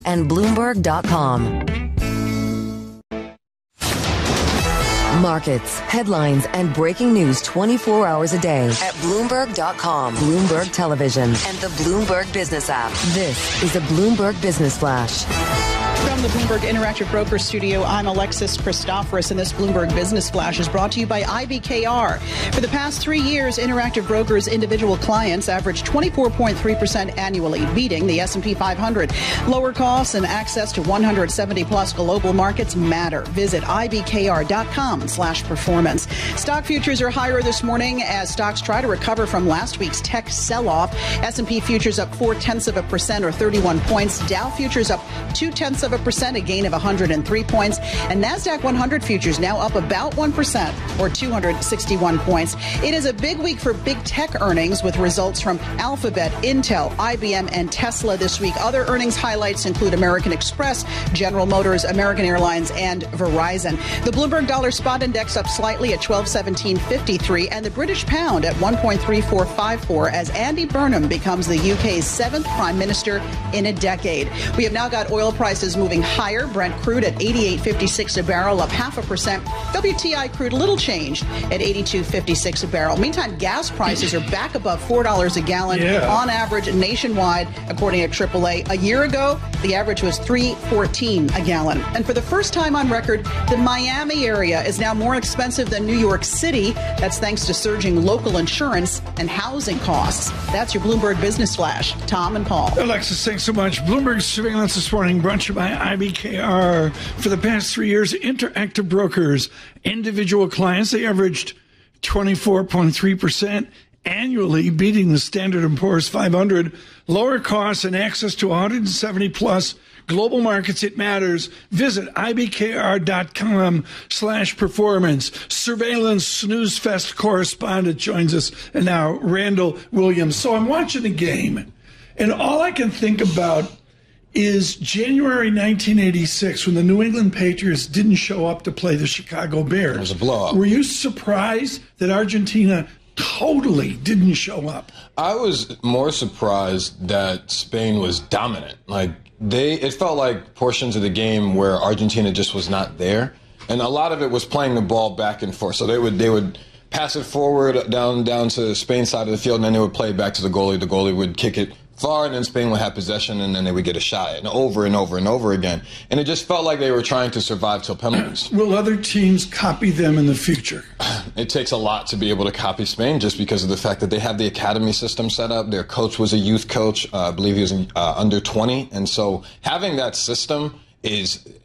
and Bloomberg.com. Markets, headlines, and breaking news 24 hours a day at Bloomberg.com, Bloomberg Television, and the Bloomberg Business app. This is a Bloomberg Business Flash. From the Bloomberg Interactive Broker Studio, I'm Alexis Christoforous, and this Bloomberg Business Flash is brought to you by IBKR. For the past 3 years, Interactive Brokers' individual clients averaged 24.3% annually, beating the S&P 500. Lower costs and access to 170-plus global markets matter. Visit IBKR.com/performance. Stock futures are higher this morning as stocks try to recover from last week's tech sell-off. S&P futures up 0.4% or 31 points. Dow futures up 0.2%, a gain of 103 points, and NASDAQ 100 futures now up about 1% or 261 points. It is a big week for big tech earnings with results from Alphabet, Intel, IBM, and Tesla this week. Other earnings highlights include American Express, General Motors, American Airlines, and Verizon. The Bloomberg Dollar Spot Index up slightly at 1217.53, and the British Pound at 1.3454 as Andy Burnham becomes the UK's 7th Prime Minister in a decade. We have now got oil prices moving higher. Brent crude at 88.56 a barrel, up 0.5%. WTI crude a little changed at 82.56 a barrel. Meantime, gas prices are back above $4 a gallon on average nationwide, according to AAA. A year ago, the average was $3.14 a gallon. And for the first time on record, the Miami area is now more expensive than New York City. That's thanks to surging local insurance and housing costs. That's your Bloomberg Business Flash. Tom and Paul. Alexis, thanks so much. Bloomberg Surveillance this morning brought to you by IBKR. For the past 3 years, Interactive Brokers, individual clients, they averaged 24.3% annually, beating the Standard & Poor's 500. Lower costs and access to 170-plus global markets. It matters. Visit IBKR.com/performance. Surveillance Snooze Fest correspondent joins us, and now Randall Williams. So I'm watching the game, and all I can think about is January 1986 when the New England Patriots didn't show up to play the Chicago Bears. It was a blowout. Were you surprised that Argentina totally didn't show up? I was more surprised that Spain was dominant. It felt like portions of the game where Argentina just was not there. And a lot of it was playing the ball back and forth. So they would pass it forward down to Spain's side of the field, and then they would play it back to the goalie. The goalie would kick it far, and then Spain would have possession, and then they would get a shot, and over and over and over again. And it just felt like they were trying to survive till penalties. Will other teams copy them in the future? It takes a lot to be able to copy Spain just because of the fact that they have the academy system set up. Their coach was a youth coach. I believe he was under 20. And so having that system is